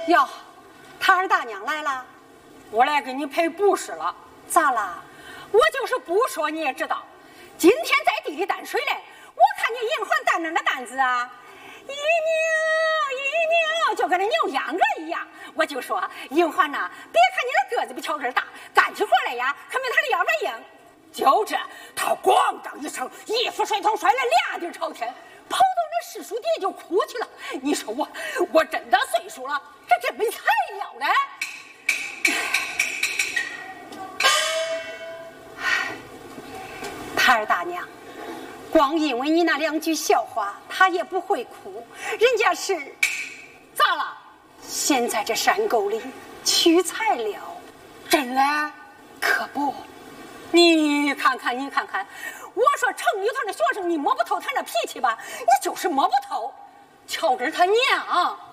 哟，他二大娘来了， 我来给你赔不是了。 咋啦？ 我就是不说你也知道，今天在地里担水嘞，我看你银环担着那担子啊，一扭就跟那牛秧歌一样。我就说银环呐，别看你的个子比乔根大，干起活来呀可没他的腰板硬。就这，他咣当一声，一副水桶摔了俩地朝天，跑到那柿树底就哭去了。你说我真的岁数了，这真没材料嘞。 他二大娘，光因为你那两句笑话，他也不会哭。人家是咋了？ 现在这山沟里取材料， 真嘞？ 可不。 你看看，我说城里头的学生，你摸不透他那脾气吧？你就是摸不透。乔根他娘